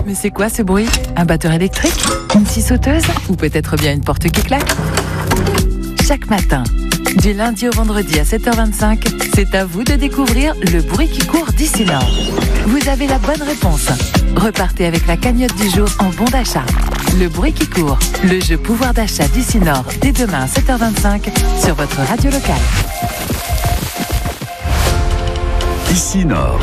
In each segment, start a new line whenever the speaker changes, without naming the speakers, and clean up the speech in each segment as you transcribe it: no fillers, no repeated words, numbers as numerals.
Mais c'est quoi ce bruit? Un batteur électrique? Une scie sauteuse? Ou peut-être bien une porte qui claque? Chaque matin, du lundi au vendredi à 7h25, c'est à vous de découvrir le bruit qui court d'ici Nord. Vous avez la bonne réponse. Repartez avec la cagnotte du jour en bon d'achat. Le bruit qui court, le jeu pouvoir d'achat d'ici Nord, dès demain à 7h25 sur votre radio locale.
Ici Nord.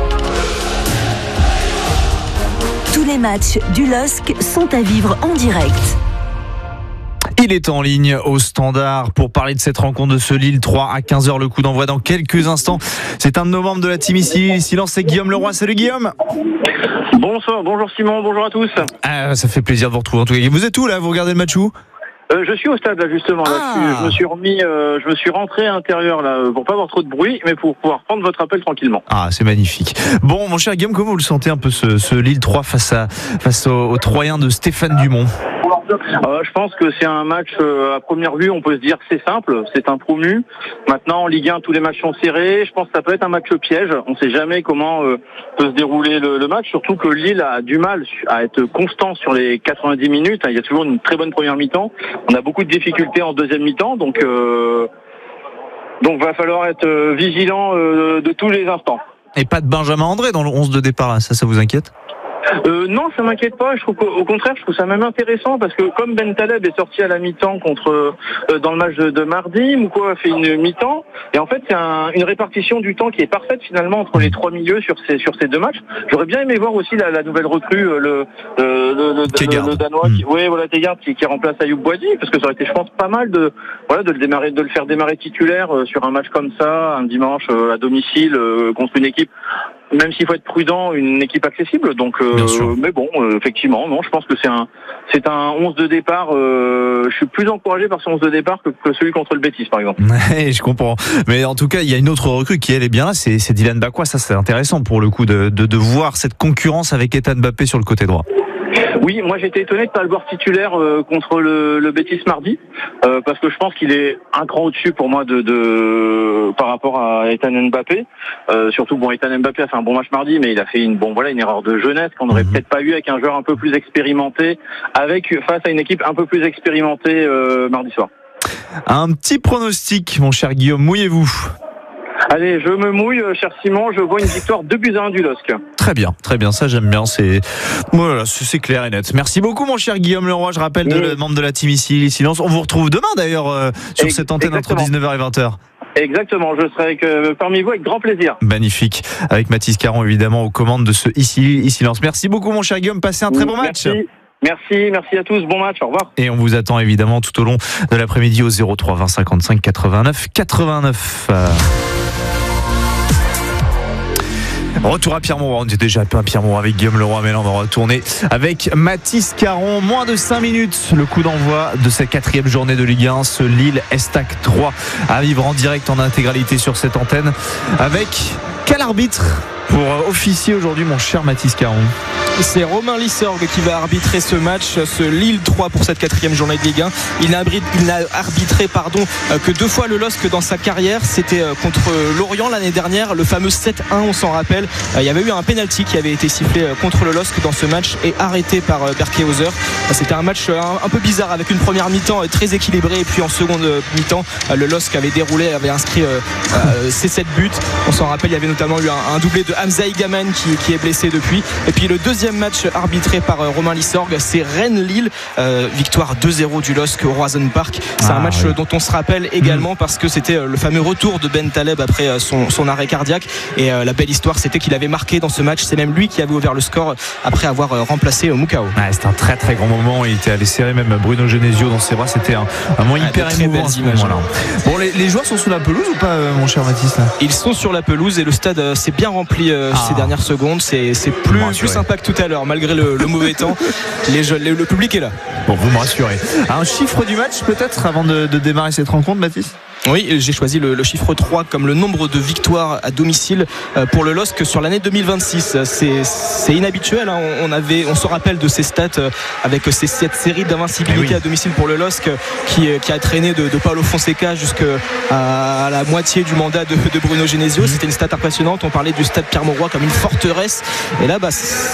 Tous les matchs du LOSC sont à vivre en direct.
Il est en ligne au Standard pour parler de cette rencontre de ce Lille 3 à 15h. Le coup d'envoi dans quelques instants. C'est un de nos membres de la team ici. Silence, c'est Guillaume Leroy. Salut Guillaume.
Bonsoir, bonjour Simon, bonjour à tous.
Ça fait plaisir de vous retrouver en tout cas. Vous êtes où là? Vous regardez le match où?
Je suis au stade là justement. Là, je me suis rentré à l'intérieur là pour pas avoir trop de bruit, mais pour pouvoir prendre votre appel tranquillement.
Ah, c'est magnifique. Bon, mon cher Guillaume, comment vous le sentez un peu ce Lille 3 face aux Troyens de Stéphane Dumont?
Je pense que c'est un match à première vue, on peut se dire c'est simple, c'est un promu. Maintenant en Ligue 1, tous les matchs sont serrés. Je pense que ça peut être un match piège. On ne sait jamais comment peut se dérouler le match, surtout que Lille a du mal à être constant sur les 90 minutes. Il y a toujours une très bonne première mi-temps. On a beaucoup de difficultés en deuxième mi-temps, donc va falloir être vigilant de tous les instants.
Et pas de Benjamin André dans le 11 de départ là, ça vous inquiète?
Non, ça m'inquiète pas. Je trouve qu'au contraire, je trouve ça même intéressant parce que comme Bentaleb est sorti à la mi-temps dans le match de mardi, Mouko a fait une mi-temps et en fait c'est une répartition du temps qui est parfaite finalement entre les trois milieux sur ces deux matchs. J'aurais bien aimé voir aussi la nouvelle recrue, le Danois, Tegard qui remplace Ayoub Boadi, parce que ça aurait été, je pense, pas mal de le faire démarrer titulaire sur un match comme ça, un dimanche à domicile contre une équipe. Même s'il faut être prudent, une équipe accessible. Donc, mais bon, effectivement, non, je pense que c'est un 11 de départ. Je suis plus encouragé par ce 11 de départ que celui contre le Betis, par exemple.
Ouais, je comprends. Mais en tout cas, il y a une autre recrue qui elle est bien là, c'est Dylan Bakwa. Ça, c'est intéressant pour le coup de voir cette concurrence avec Ethan Mbappé sur le côté droit.
Oui, moi j'étais étonné de ne pas le voir titulaire contre le Betis mardi, parce que je pense qu'il est un cran au-dessus pour moi par rapport à Ethan Mbappé. Surtout, Ethan Mbappé a fait un bon match mardi, mais il a fait une erreur de jeunesse qu'on n'aurait peut-être pas eu avec un joueur un peu plus expérimenté, face à une équipe un peu plus expérimentée mardi soir. Un petit pronostic, mon cher Guillaume, mouillez-vous? Allez, je me mouille, cher Simon, je vois une victoire 2-1 du LOSC. Très bien, ça j'aime bien, c'est clair et net. Merci beaucoup mon cher Guillaume Leroy, je rappelle membre de la team ici, les Silences. On vous retrouve demain d'ailleurs sur cette antenne entre 19h et 20h. Exactement, je serai parmi vous avec grand plaisir. Magnifique, avec Mathis Caron évidemment aux commandes de ce Ici Silence. Merci beaucoup mon cher Guillaume, passez un très bon match. Merci à tous, bon match, au revoir. Et on vous attend évidemment tout au long de l'après-midi au 03 20 55 89 89. Retour à Pierre-Mauroy, on était déjà à Pierre-Mauroy avec Guillaume Leroy, mais là on va retourner avec Mathis Caron. Moins de 5 minutes, le coup d'envoi de cette 4e journée de Ligue 1, ce Lille Estac 3 à vivre en direct en intégralité sur cette antenne. Avec quel arbitre pour officier aujourd'hui mon cher Mathis Caron?
C'est Romain Lissorgue qui va arbitrer ce match, ce Lille 3 pour cette 4e journée de Ligue 1. Il n'a arbitré que 2 fois le LOSC dans sa carrière. C'était contre Lorient l'année dernière, le fameux 7-1, on s'en rappelle. Il y avait eu un penalty qui avait été sifflé contre le LOSC dans ce match et arrêté par Berkey-Hauser. C'était un match un peu bizarre avec une première mi-temps très équilibrée et puis en seconde mi-temps, le LOSC avait inscrit ses 7 buts. On s'en rappelle, il y avait notamment eu un doublé de Hamza Igaman qui est blessé depuis. Et puis le deuxième match arbitré par Romain Lissorgue, c'est Rennes-Lille, victoire 2-0 du LOSC au Roazhon Park. C'est un match dont on se rappelle également parce que c'était le fameux retour de Bentaleb après son arrêt cardiaque, et la belle histoire c'était qu'il avait marqué dans ce match. C'est même lui qui avait ouvert le score après avoir remplacé Moukao.
C'était un très très grand moment, il était allé serrer même Bruno Genesio dans ses bras, c'était un moment hyper émouvant. Bon, les joueurs sont sous la pelouse ou pas mon cher Mathis là? Ils sont sur la pelouse et le stade s'est bien rempli ces dernières secondes. C'est plus sympa que tout à l'heure malgré le mauvais temps. Le public est là. Bon, vous me rassurez. Un chiffre du match peut-être avant de démarrer cette rencontre, Mathis?
Oui, j'ai choisi le chiffre 3 comme le nombre de victoires à domicile pour le LOSC sur l'année 2026. C'est inhabituel, hein. On se rappelle de ces stats avec cette série d'invincibilité à domicile pour le LOSC qui a traîné de Paulo Fonseca jusqu'à la moitié du mandat de Bruno Genesio. C'était une stat impressionnante. On parlait du stade Pierre-Mauroy comme une forteresse, et là